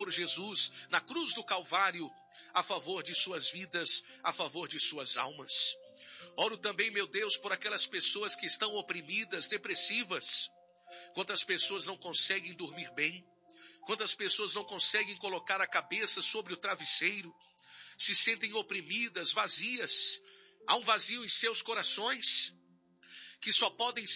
Senhor Jesus na cruz do Calvário, a favor de suas vidas, a favor de suas almas. Oro também, meu Deus, por aquelas pessoas que estão oprimidas, depressivas. Quantas pessoas não conseguem dormir bem, quantas pessoas não conseguem colocar a cabeça sobre o travesseiro, se sentem oprimidas, vazias. Há um vazio em seus corações que só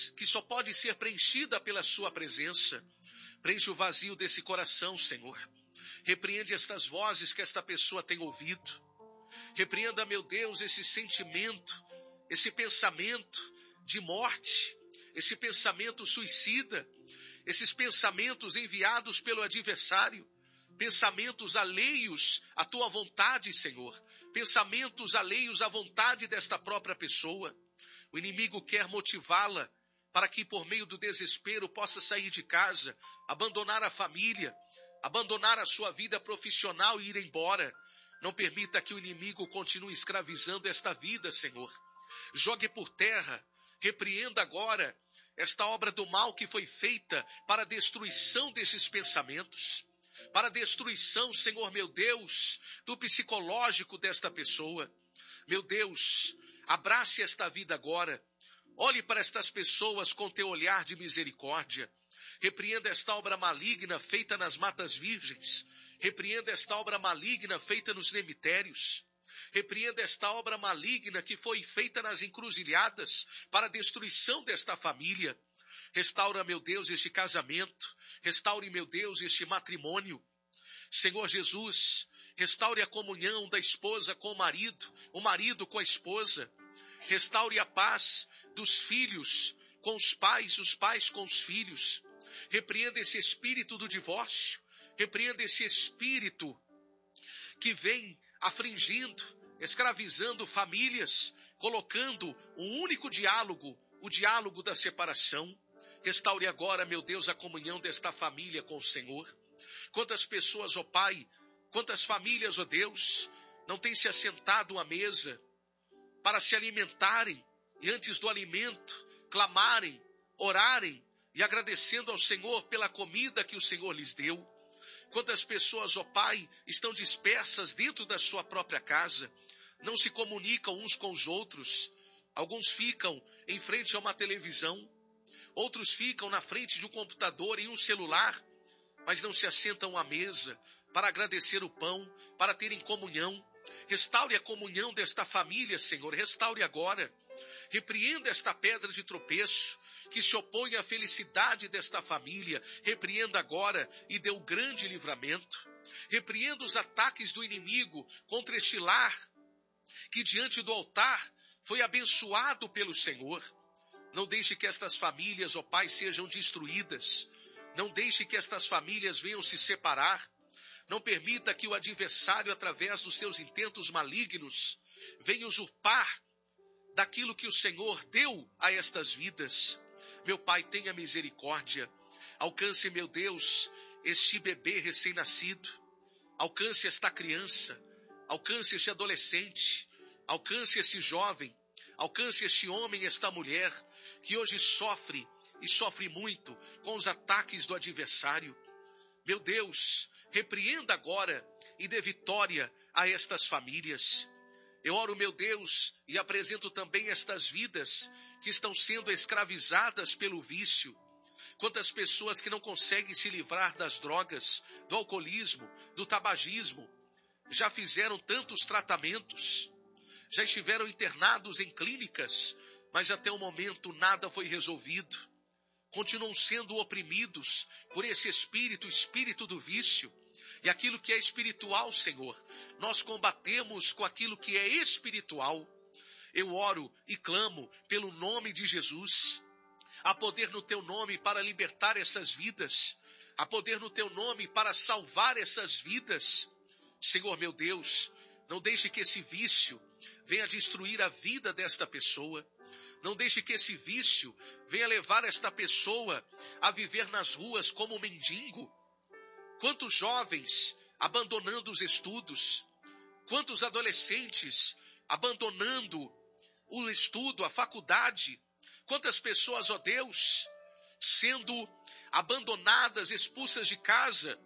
pode ser preenchida pela sua presença. Preenche o vazio desse coração, Senhor. Repreende estas vozes que esta pessoa tem ouvido. Repreenda, meu Deus, esse sentimento, esse pensamento de morte, esse pensamento suicida, esses pensamentos enviados pelo adversário, pensamentos alheios à tua vontade, Senhor, pensamentos alheios à vontade desta própria pessoa. O inimigo quer motivá-la para que por meio do desespero possa sair de casa, abandonar a família, abandonar a sua vida profissional e ir embora. Não permita que o inimigo continue escravizando esta vida, Senhor. Jogue por terra, repreenda agora esta obra do mal que foi feita para a destruição desses pensamentos, para a destruição, Senhor meu Deus, do psicológico desta pessoa. Meu Deus, abrace esta vida agora. Olhe para estas pessoas com teu olhar de misericórdia. Repreenda esta obra maligna feita nas matas virgens. Repreenda esta obra maligna feita nos cemitérios. Repreenda esta obra maligna que foi feita nas encruzilhadas para a destruição desta família. Restaura, meu Deus, este casamento. Restaure, meu Deus, este matrimônio. Senhor Jesus, restaure a comunhão da esposa com o marido com a esposa. Restaure a paz dos filhos com os pais com os filhos. Repreenda esse espírito do divórcio. Repreenda esse espírito que vem afligindo, escravizando famílias, colocando um único diálogo, o diálogo da separação. Restaure agora, meu Deus, a comunhão desta família com o Senhor. Quantas pessoas, ó Pai, quantas famílias, ó Deus, não têm se assentado à mesa para se alimentarem e antes do alimento clamarem, orarem e agradecendo ao Senhor pela comida que o Senhor lhes deu. Quantas pessoas, ó Pai, estão dispersas dentro da sua própria casa, não se comunicam uns com os outros. Alguns ficam em frente a uma televisão, outros ficam na frente de um computador e um celular, mas não se assentam à mesa para agradecer o pão, para terem comunhão. Restaure a comunhão desta família, Senhor, restaure agora. Repreenda esta pedra de tropeço que se opõe à felicidade desta família. Repreenda agora e dê um grande livramento. Repreenda os ataques do inimigo contra este lar que diante do altar foi abençoado pelo Senhor. Não deixe que estas famílias, ó Pai, sejam destruídas. Não deixe que estas famílias venham se separar. Não permita que o adversário, através dos seus intentos malignos, venha usurpar daquilo que o Senhor deu a estas vidas. Meu Pai, tenha misericórdia. Alcance, meu Deus, este bebê recém-nascido. Alcance esta criança. Alcance este adolescente. Alcance esse jovem. Alcance este homem e esta mulher que hoje sofre e sofre muito com os ataques do adversário. Meu Deus, repreenda agora e dê vitória a estas famílias. Eu oro, meu Deus, e apresento também estas vidas que estão sendo escravizadas pelo vício. Quantas pessoas que não conseguem se livrar das drogas, do alcoolismo, do tabagismo, já fizeram tantos tratamentos, já estiveram internados em clínicas, mas até o momento nada foi resolvido. Continuam sendo oprimidos por esse espírito do vício. E aquilo que é espiritual, Senhor, nós combatemos com aquilo que é espiritual. Eu oro e clamo pelo nome de Jesus. Há poder no teu nome para libertar essas vidas. Há poder no teu nome para salvar essas vidas. Senhor meu Deus, não deixe que esse vício venha destruir a vida desta pessoa. Não deixe que esse vício venha levar esta pessoa a viver nas ruas como um mendigo. Quantos jovens abandonando os estudos, quantos adolescentes abandonando o estudo, a faculdade, quantas pessoas, ó Deus, sendo abandonadas, expulsas de casa,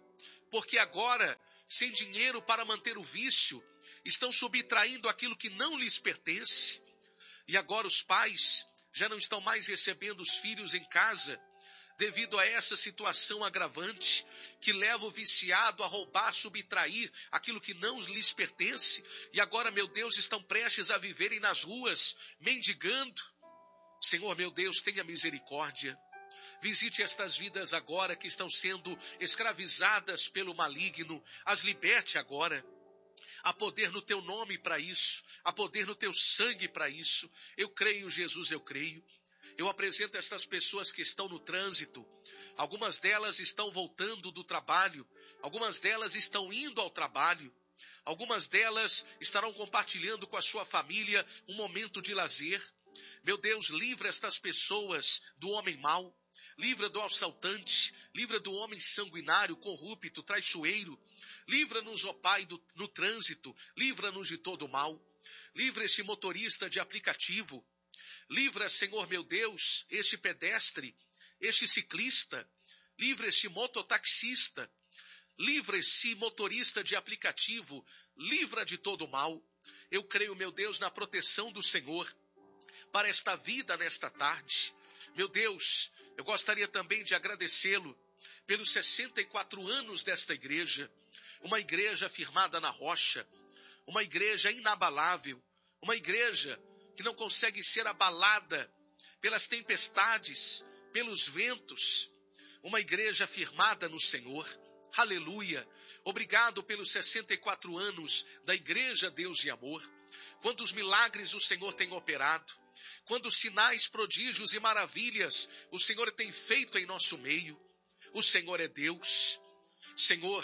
porque agora, sem dinheiro para manter o vício, estão subtraindo aquilo que não lhes pertence. E agora os pais já não estão mais recebendo os filhos em casa, devido a essa situação agravante que leva o viciado a roubar, subtrair aquilo que não lhes pertence. E agora, meu Deus, estão prestes a viverem nas ruas, mendigando. Senhor, meu Deus, tenha misericórdia. Visite estas vidas agora que estão sendo escravizadas pelo maligno. As liberte agora. Há poder no teu nome para isso. Há poder no teu sangue para isso. Eu creio, Jesus, eu creio. Eu apresento estas pessoas que estão no trânsito. Algumas delas estão voltando do trabalho. Algumas delas estão indo ao trabalho. Algumas delas estarão compartilhando com a sua família um momento de lazer. Meu Deus, livra estas pessoas do homem mau. Livra do assaltante, livra do homem sanguinário, corrupto, traiçoeiro. Livra-nos, ó Pai, no trânsito, livra-nos de todo o mal. Livra este motorista de aplicativo. Livra, Senhor meu Deus, este pedestre, este ciclista. Livra este mototaxista. Livra este motorista de aplicativo. Livra de todo o mal. Eu creio, meu Deus, na proteção do Senhor para esta vida nesta tarde. Meu Deus, eu gostaria também de agradecê-lo pelos 64 anos desta igreja, uma igreja firmada na rocha, uma igreja inabalável, uma igreja que não consegue ser abalada pelas tempestades, pelos ventos, uma igreja firmada no Senhor. Aleluia! Obrigado pelos 64 anos da Igreja Deus e Amor. Quantos milagres o Senhor tem operado. Quantos sinais, prodígios e maravilhas o Senhor tem feito em nosso meio. O Senhor é Deus. Senhor,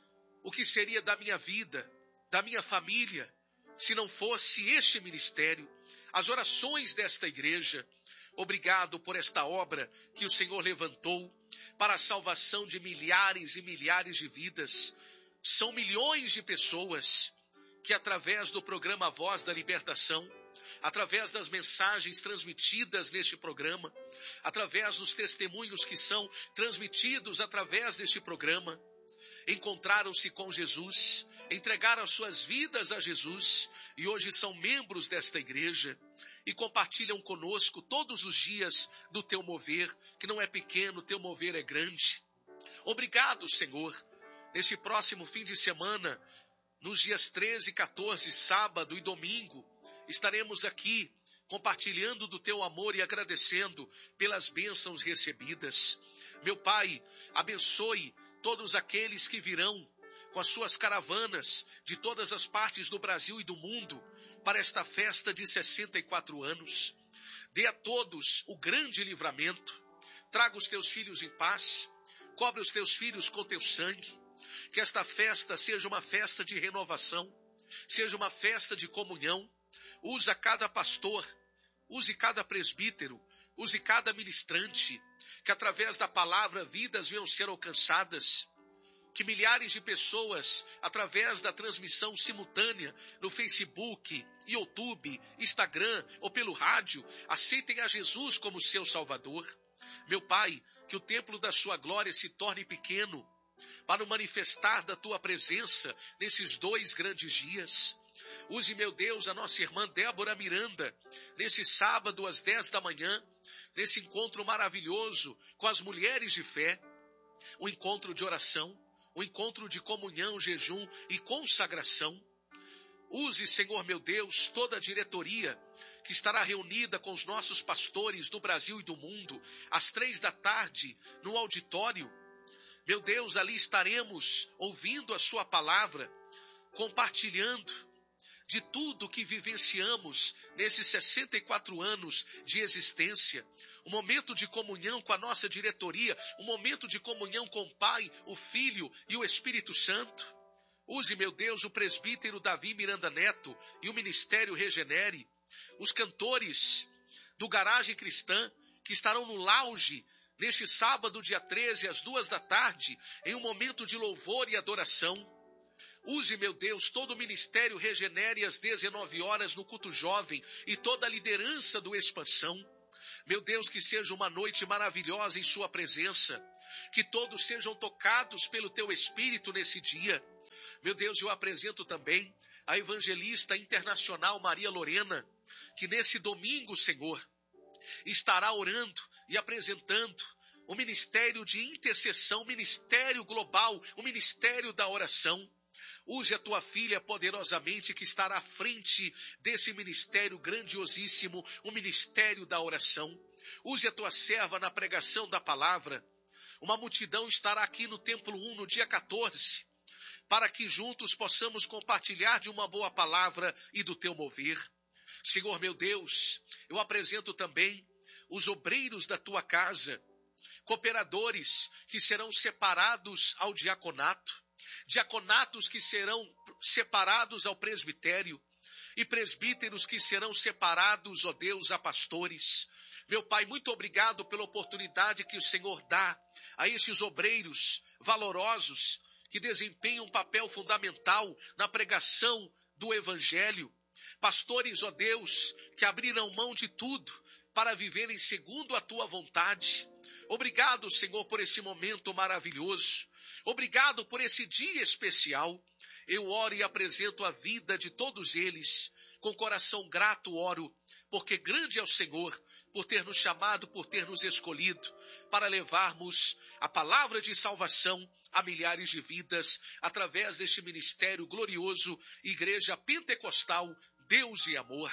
o que seria da minha vida, da minha família, se não fosse este ministério, as orações desta igreja? Obrigado por esta obra que o Senhor levantou para a salvação de milhares e milhares de vidas. São milhões de pessoas que, através do programa Voz da Libertação, através das mensagens transmitidas neste programa, através dos testemunhos que são transmitidos através deste programa, encontraram-se com Jesus, entregaram suas vidas a Jesus e hoje são membros desta igreja e compartilham conosco todos os dias do teu mover, que não é pequeno, teu mover é grande. Obrigado, Senhor. Neste próximo fim de semana, nos dias 13, 14, sábado e domingo, estaremos aqui compartilhando do teu amor e agradecendo pelas bênçãos recebidas. Meu Pai, abençoe todos aqueles que virão com as suas caravanas de todas as partes do Brasil e do mundo para esta festa de 64 anos. Dê a todos o grande livramento. Traga os teus filhos em paz. Cobre os teus filhos com teu sangue. Que esta festa seja uma festa de renovação, seja uma festa de comunhão. Usa cada pastor, use cada presbítero, use cada ministrante, que através da palavra vidas venham ser alcançadas. Que milhares de pessoas, através da transmissão simultânea no Facebook, YouTube, Instagram ou pelo rádio, aceitem a Jesus como seu Salvador. Meu Pai, que o templo da sua glória se torne pequeno, para o manifestar da tua presença nesses 2 grandes dias. Use, meu Deus, a nossa irmã Débora Miranda, nesse sábado às 10 da manhã, nesse encontro maravilhoso com as mulheres de fé, um encontro de oração, um encontro de comunhão, jejum e consagração. Use, Senhor meu Deus, toda a diretoria que estará reunida com os nossos pastores do Brasil e do mundo, às 3 da tarde, no auditório. Meu Deus, ali estaremos ouvindo a sua palavra, compartilhando de tudo que vivenciamos nesses 64 anos de existência. Um momento de comunhão com a nossa diretoria, um momento de comunhão com o Pai, o Filho e o Espírito Santo. Use, meu Deus, o presbítero Davi Miranda Neto e o Ministério Regenere, os cantores do Garagem Cristã, que estarão no lounge neste sábado, dia 13, às 2 da tarde, em um momento de louvor e adoração. Use, meu Deus, todo o Ministério Regenere às 19 horas no culto jovem e toda a liderança do Expansão. Meu Deus, que seja uma noite maravilhosa em sua presença. Que todos sejam tocados pelo teu Espírito nesse dia. Meu Deus, eu apresento também a evangelista internacional Maria Lorena, que nesse domingo, Senhor, estará orando e apresentando o ministério de intercessão, o ministério global, o ministério da oração. Use a tua filha poderosamente, que estará à frente desse ministério grandiosíssimo, o ministério da oração. Use a tua serva na pregação da palavra. Uma multidão estará aqui no Templo 1 no dia 14, para que juntos possamos compartilhar de uma boa palavra e do teu mover. Senhor meu Deus, eu apresento também os obreiros da tua casa, cooperadores que serão separados ao diaconato, diaconatos que serão separados ao presbitério, e presbíteros que serão separados, ó Deus, a pastores. Meu Pai, muito obrigado pela oportunidade que o Senhor dá a esses obreiros valorosos que desempenham um papel fundamental na pregação do Evangelho. Pastores, ó Deus, que abriram mão de tudo para viverem segundo a tua vontade. Obrigado, Senhor, por esse momento maravilhoso. Obrigado por esse dia especial. Eu oro e apresento a vida de todos eles. Com coração grato oro, porque grande é o Senhor, por ter nos chamado, por ter nos escolhido, para levarmos a palavra de salvação a milhares de vidas, através deste ministério glorioso, Igreja Pentecostal, Deus e Amor.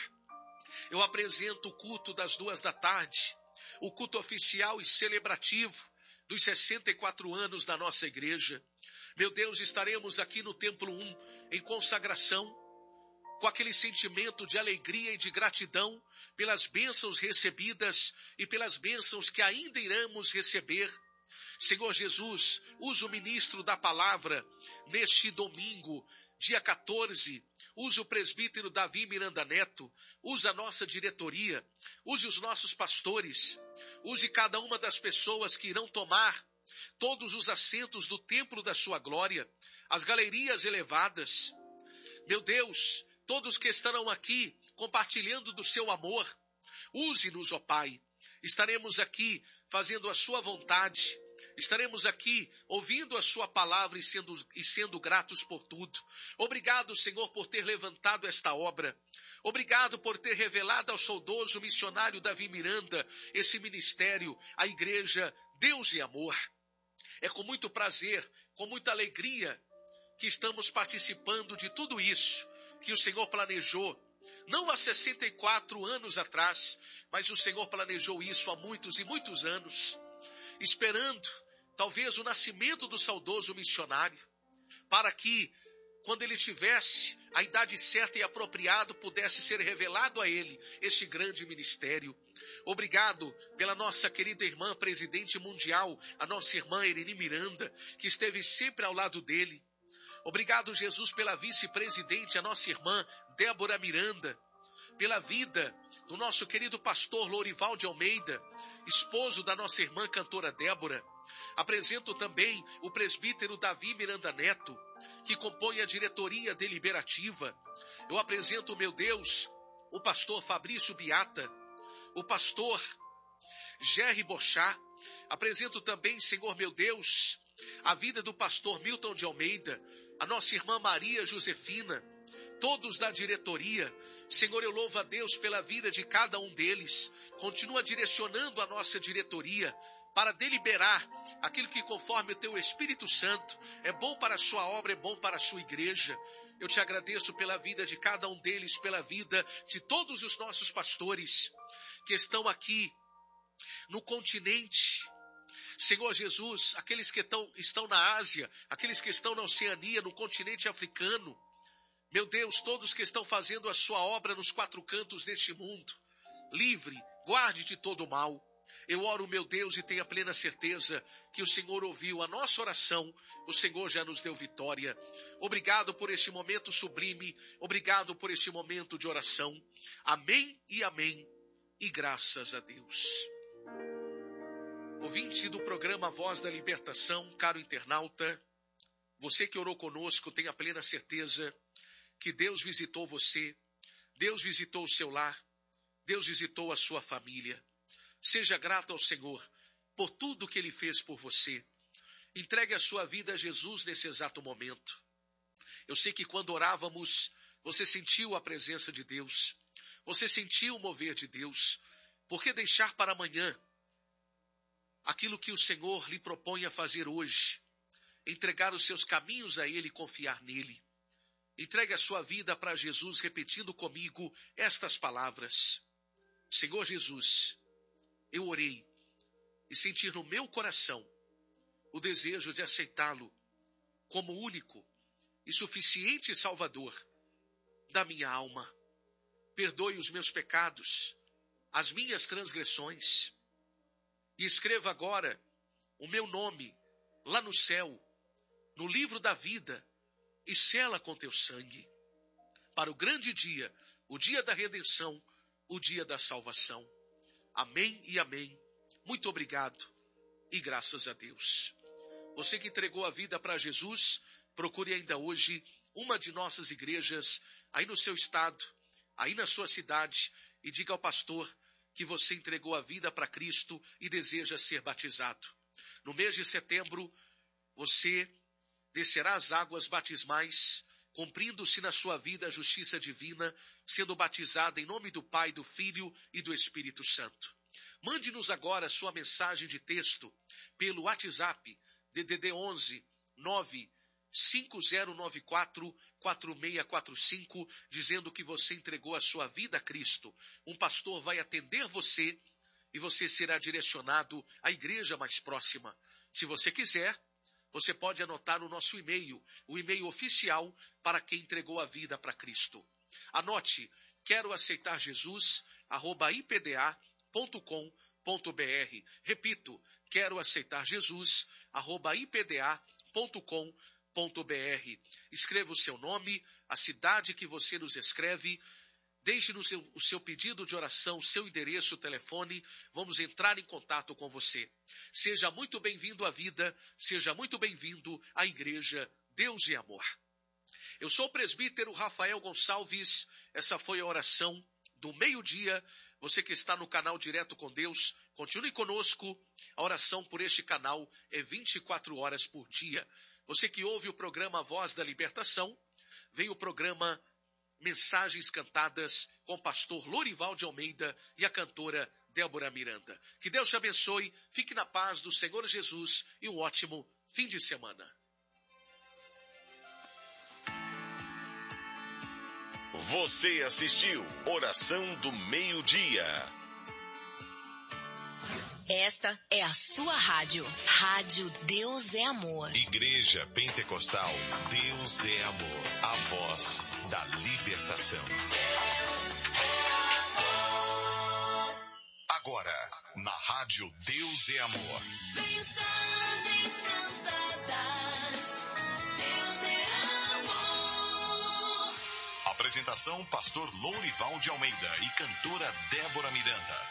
Eu apresento o culto das 14h, o culto oficial e celebrativo dos 64 anos da nossa igreja. Meu Deus, estaremos aqui no Templo 1 em consagração, com aquele sentimento de alegria e de gratidão pelas bênçãos recebidas e pelas bênçãos que ainda iremos receber. Senhor Jesus, usa o ministro da palavra neste domingo, dia 14, use o presbítero Davi Miranda Neto, use a nossa diretoria, use os nossos pastores, use cada uma das pessoas que irão tomar todos os assentos do templo da sua glória, as galerias elevadas. Meu Deus, todos que estarão aqui compartilhando do seu amor, use-nos, ó Pai. Estaremos aqui fazendo a sua vontade. Estaremos aqui ouvindo a sua palavra e sendo gratos por tudo. Obrigado, Senhor, por ter levantado esta obra. Obrigado por ter revelado ao saudoso missionário Davi Miranda esse ministério, a Igreja Deus e Amor. É com muito prazer, com muita alegria, que estamos participando de tudo isso que o Senhor planejou, não há 64 anos atrás, mas o Senhor planejou isso há muitos e muitos anos, esperando talvez o nascimento do saudoso missionário, para que, quando ele tivesse a idade certa e apropriada, pudesse ser revelado a ele este grande ministério. Obrigado pela nossa querida irmã presidente mundial, a nossa irmã Irene Miranda, que esteve sempre ao lado dele. Obrigado, Jesus, pela vice-presidente, a nossa irmã Débora Miranda, pela vida do nosso querido pastor Lourival de Almeida, esposo da nossa irmã cantora Débora. Apresento também o presbítero Davi Miranda Neto, que compõe a diretoria deliberativa. Eu apresento, meu Deus, o pastor Fabrício Biata, o pastor Jerry Bochá. Apresento também, Senhor meu Deus, a vida do pastor Milton de Almeida, a nossa irmã Maria Josefina, todos da diretoria. Senhor, eu louvo a Deus pela vida de cada um deles. Continua direcionando a nossa diretoria para deliberar aquilo que, conforme o teu Espírito Santo, é bom para a sua obra, é bom para a sua igreja. Eu te agradeço pela vida de cada um deles, pela vida de todos os nossos pastores que estão aqui no continente. Senhor Jesus, aqueles que estão na Ásia, aqueles que estão na Oceania, no continente africano, meu Deus, todos que estão fazendo a sua obra nos 4 cantos deste mundo, livre, guarde de todo mal. Eu oro, meu Deus, e tenho a plena certeza que o Senhor ouviu a nossa oração, o Senhor já nos deu vitória. Obrigado por este momento sublime, obrigado por este momento de oração. Amém e amém, e graças a Deus. Ouvinte do programa Voz da Libertação, caro internauta, você que orou conosco, tenha plena certeza que Deus visitou você, Deus visitou o seu lar, Deus visitou a sua família. Seja grato ao Senhor por tudo que Ele fez por você. Entregue a sua vida a Jesus nesse exato momento. Eu sei que quando orávamos, você sentiu a presença de Deus. Você sentiu o mover de Deus. Por que deixar para amanhã aquilo que o Senhor lhe propõe a fazer hoje? Entregar os seus caminhos a Ele e confiar nele. Entregue a sua vida para Jesus, repetindo comigo estas palavras. Senhor Jesus, eu orei e senti no meu coração o desejo de aceitá-lo como único e suficiente Salvador da minha alma. Perdoe os meus pecados, as minhas transgressões, e escreva agora o meu nome lá no céu, no livro da vida, e sela com teu sangue, para o grande dia, o dia da redenção, o dia da salvação. Amém e amém. Muito obrigado e graças a Deus. Você que entregou a vida para Jesus, procure ainda hoje uma de nossas igrejas, aí no seu estado, aí na sua cidade, e diga ao pastor que você entregou a vida para Cristo e deseja ser batizado. No mês de setembro, você descerá as águas batismais, cumprindo-se na sua vida a justiça divina, sendo batizado em nome do Pai, do Filho e do Espírito Santo. Mande-nos agora sua mensagem de texto pelo WhatsApp, DDD 11 95094 4645, dizendo que você entregou a sua vida a Cristo. Um pastor vai atender você e você será direcionado à igreja mais próxima. Se você quiser, você pode anotar o nosso e-mail, o e-mail oficial para quem entregou a vida para Cristo. Anote, quero aceitar Jesus, @ipda.com.br. Repito, quero aceitar Jesus, @ipda.com.br. Escreva o seu nome, a cidade que você nos escreve. Deixe-nos o seu pedido de oração, o seu endereço, o telefone. Vamos entrar em contato com você. Seja muito bem-vindo à vida, seja muito bem-vindo à Igreja Deus e Amor. Eu sou o presbítero Rafael Gonçalves. Essa foi a oração do meio-dia. Você que está no canal Direto com Deus, continue conosco. A oração por este canal é 24 horas por dia. Você que ouve o programa Voz da Libertação, vem o programa Mensagens Cantadas com o pastor Lorival de Almeida e a cantora Débora Miranda. Que Deus te abençoe, fique na paz do Senhor Jesus e um ótimo fim de semana. Você assistiu Oração do Meio-Dia. Esta é a sua rádio. Rádio Deus é Amor. Igreja Pentecostal Deus é Amor. A voz da libertação. Agora, na Rádio Deus é Amor. Mensagens cantadas. Deus é amor. Apresentação: pastor Lourival de Almeida e cantora Débora Miranda.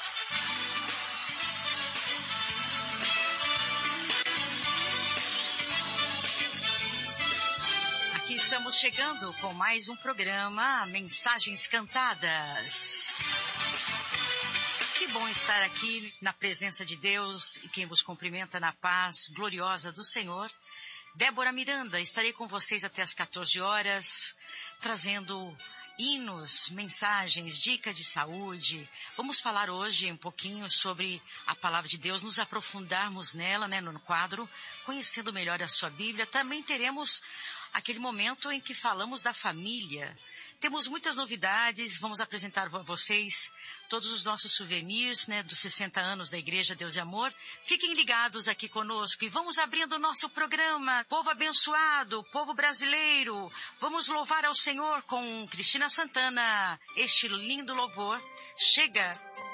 Aqui estamos chegando com mais um programa, Mensagens Cantadas. Que bom estar aqui na presença de Deus e quem vos cumprimenta na paz gloriosa do Senhor. Débora Miranda, estarei com vocês até as 14 horas, trazendo hinos, mensagens, dicas de saúde. Vamos falar hoje um pouquinho sobre a palavra de Deus, nos aprofundarmos nela, no quadro, conhecendo melhor a sua Bíblia. Também teremos aquele momento em que falamos da família. Temos muitas novidades, vamos apresentar a vocês todos os nossos souvenirs, dos 60 anos da Igreja Deus e Amor. Fiquem ligados aqui conosco e vamos abrindo o nosso programa. Povo abençoado, povo brasileiro, vamos louvar ao Senhor com Cristina Santana. Este lindo louvor chega